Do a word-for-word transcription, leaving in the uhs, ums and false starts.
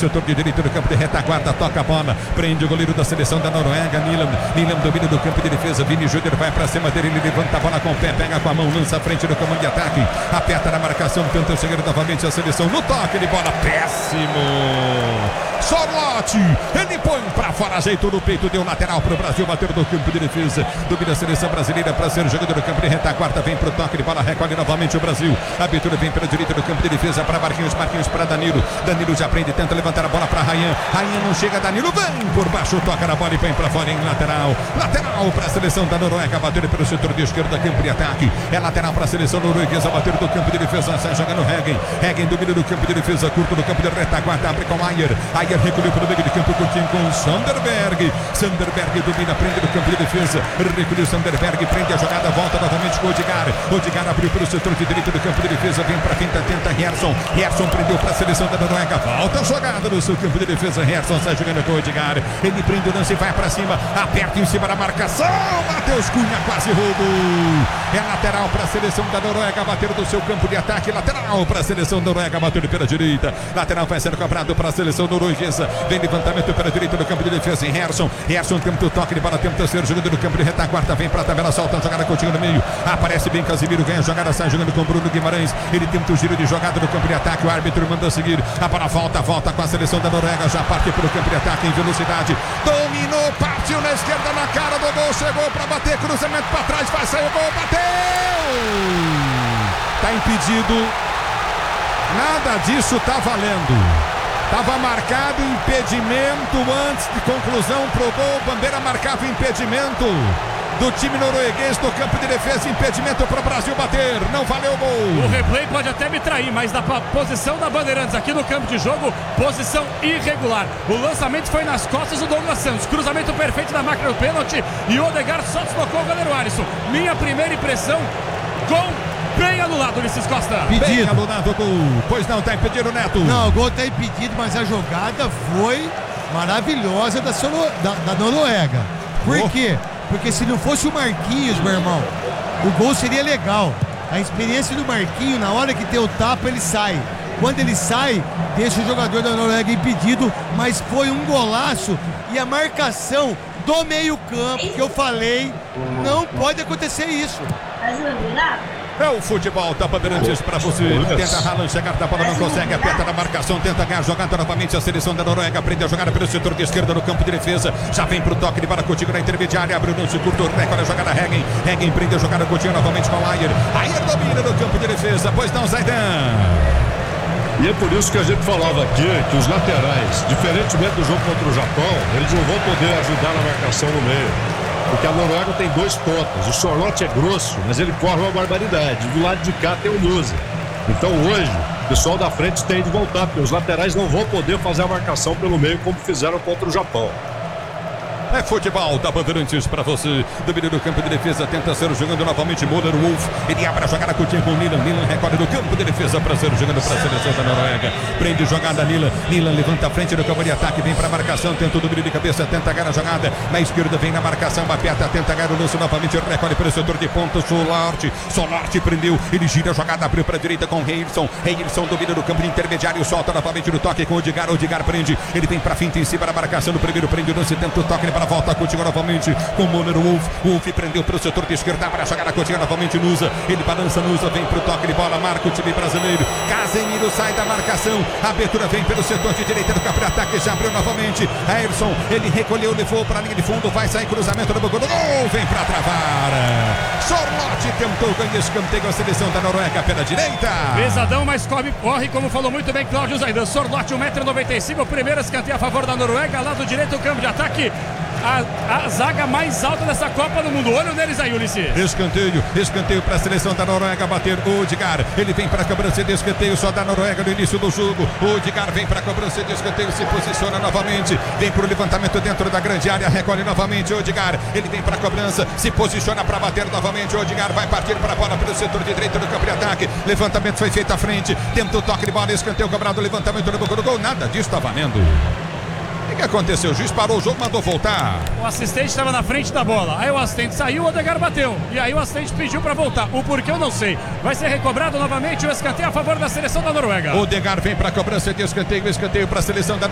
setor de direito do campo de retaguarda, toca a bola, prende o goleiro da seleção da Noruega, Nilan, Nilan domina do campo de defesa, Vini Júnior vai pra cima dele, ele levanta a bola com o pé, pega com a mão, lança a frente do comando de ataque, aperta na marcação, tenta chegar novamente a seleção no toque de bola, péssimo! Sorlote, ele põe pra fora, ajeitou no peito, deu lateral pro Brasil, bateu no campo de defesa, domina a seleção brasileira pra ser jogador do campo de retaguarda, vem pro toque de bola, recolhe novamente o Brasil, a abertura vem pela direita do campo de defesa para Marquinhos, Marquinhos para Danilo, Danilo já prende, tenta levantar a bola para Rayan, Rayan não chega, Danilo vem por baixo, toca na bola e vem pra fora em lateral, lateral pra seleção da Noruega, bateu pelo setor de esquerda, campo de ataque, é lateral pra seleção norueguesa, bateu do campo de defesa, sai jogando Hegen, Hegen domina do campo de defesa, curto do campo de retaguarda, abre com Ayer, Ayer recolheu para o meio de campo, curtinho com Sanderberg, Sanderberg domina, prende do campo de defesa, recolheu Sanderberg, prende a jogada, volta novamente com Odigar, Odigar abriu pelo setor de direito do campo de defesa, vem para quinta, tenta Gerson, Gerson prendeu para a seleção da Noruega, volta a jogada no seu campo de defesa, Gerson sai jogando com Odigar, ele prende o lance e vai para cima, aperta em cima da marcação, Matheus Cunha quase roubou, é lateral para a seleção da Noruega, bater do seu campo de ataque, lateral para a seleção da Noruega, bateu pela direita, lateral vai ser cobrado para a seleção norueguesa, vem levantamento pela direita do campo de defesa em Gerson, Gerson tenta o toque de bola, tenta ser jogador do campo de retaguarda, vem para a tabela, solta a jogada continua no meio, aparece bem Casimiro, ganha a jogada, sai jogando com Bruno Guimarães, ele tenta o giro de jogada no campo de ataque, o árbitro manda seguir, a bola volta, volta com a seleção da Noruega, já parte pelo campo de ataque em velocidade, dominou, partiu na esquerda, na cara do gol, chegou para bater, cruzamento para trás, vai sair o gol, bateu! Tá impedido, nada disso tá valendo. Estava marcado impedimento antes de conclusão pro gol. Bandeira marcava impedimento do time norueguês no campo de defesa. Impedimento para o Brasil bater. Não valeu o gol. O replay pode até me trair, mas da posição da Bandeirantes aqui no campo de jogo, posição irregular. O lançamento foi nas costas do Douglas Santos. Cruzamento perfeito na máquina do pênalti. E o Odegaard só deslocou o goleiro Alisson. Minha primeira impressão, gol. Bem anulado, Ulisses Costa. Pedido. Bem anulado o gol. Pois não, tá impedido, Neto. Não, o gol tá impedido, mas a jogada foi maravilhosa da, Solo, da, da Noruega. Por oh. quê? Porque se não fosse o Marquinhos, meu irmão, o gol seria legal. A experiência do Marquinhos, na hora que tem o tapa, ele sai. Quando ele sai, deixa o jogador da Noruega impedido, mas foi um golaço. E a marcação do meio-campo, que eu falei, não pode acontecer isso. É o futebol da Bandeirantes para você. Tenta Haaland chegar da bola, não consegue. Aperta na marcação, tenta ganhar jogada novamente. A seleção da Noruega prende a jogada pelo setor de esquerda no campo de defesa. Já vem pro toque de bola contigo na intermediária. Abre o lance curto, recolhe a jogada. Hegen. Hegen prende a jogada contigo novamente com o Ayer. Ayer domina no campo de defesa. Pois não, Zaidan. E é por isso que a gente falava aqui que os laterais, diferentemente do jogo contra o Japão, eles não vão poder ajudar na marcação no meio. Porque a Noruega tem dois pontas. O Sorloth é grosso, mas ele corre uma barbaridade. Do lado de cá tem o Nusa. Então hoje, o pessoal da frente tem de voltar, porque os laterais não vão poder fazer a marcação pelo meio como fizeram contra o Japão. É futebol da Bandeirantes para você. Domínio do campo de defesa, tenta ser jogando novamente Müller Wolf. Ele abre a jogada com o tempo Nilan. Nilan recolhe do campo de defesa para ser jogando para a seleção da Noruega. Prende jogada Nilan. Nilan levanta a frente do campo de ataque, vem para a marcação, tenta o domínio de cabeça, tenta ganhar a jogada. Na esquerda vem na marcação, aperta, tenta ganhar o lance novamente, recolhe pelo setor de ponta. Solarte, Solarte prendeu, ele gira a jogada, abriu para a direita com Reilson. Reilson domina do campo de intermediário, solta novamente no toque com o Odigar. Odigar prende, ele vem para a finta em cima da marcação. No primeiro prende o lance, tenta o toque, ele para volta contigo novamente com o Müller Wolf. Wolf prendeu para o setor de esquerda para a jogada contigo novamente Nusa. Ele balança Nusa, vem para o toque de bola, marca o time brasileiro. Casemiro sai da marcação. A abertura vem pelo setor de direita do campo de ataque. Já abriu novamente. Ayrson, ele recolheu, levou para a linha de fundo. Vai sair cruzamento do gol. Vem para travar. Sorloth tentou ganhar escanteio a seleção da Noruega pela direita. Pesadão, mas corre, corre como falou muito bem Cláudio Zaidan. Sorloth, um metro e noventa e cinco. O primeiro escanteio a favor da Noruega. Lado direito, o campo de ataque. A, a zaga mais alta dessa Copa do Mundo. Olha neles aí, Ulisses. Escanteio, escanteio para a seleção da Noruega bater. Odigar, ele vem para a cobrança de escanteio só da Noruega no início do jogo. Odigar vem para a cobrança de escanteio, se posiciona novamente, vem para o levantamento dentro da grande área, recolhe novamente Odigar, ele vem para a cobrança, se posiciona para bater novamente. Odigar vai partir para a bola pelo setor de direita do campo de ataque. Levantamento foi feito à frente, tenta o toque de bola, escanteio cobrado, levantamento no gol do gol, nada disso está valendo. O que aconteceu? O juiz parou o jogo, mandou voltar. O assistente estava na frente da bola. Aí o assistente saiu, o Odegaard bateu. E aí o assistente pediu para voltar. O porquê eu não sei. Vai ser recobrado novamente o escanteio a favor da seleção da Noruega. O Odegaard vem para a cobrança de escanteio. Escanteio para a seleção da